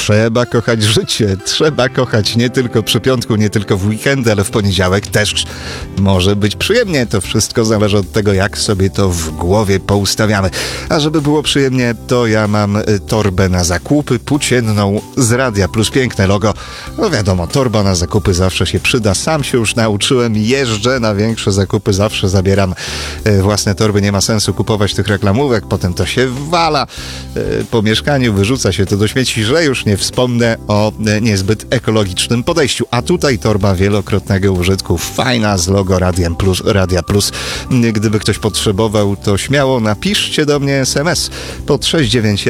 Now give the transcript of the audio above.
Trzeba kochać życie, trzeba kochać nie tylko przy piątku, nie tylko w weekend, ale w poniedziałek też może być przyjemnie. To wszystko zależy od tego, jak sobie to w głowie poustawiamy. A żeby było przyjemnie, to ja mam torbę na zakupy płócienną z Radia Plus. Piękne logo. No wiadomo, torba na zakupy zawsze się przyda. Sam się już nauczyłem, jeżdżę na większe zakupy, zawsze zabieram własne torby. Nie ma sensu kupować tych reklamówek, potem to się wala po mieszkaniu, wyrzuca się to do śmieci, że już nie wspomnę o niezbyt ekologicznym podejściu. A tutaj torba wielokrotnego użytku, fajna, z logo Radia Plus. Gdyby ktoś potrzebował, to śmiało napiszcie do mnie SMS pod 697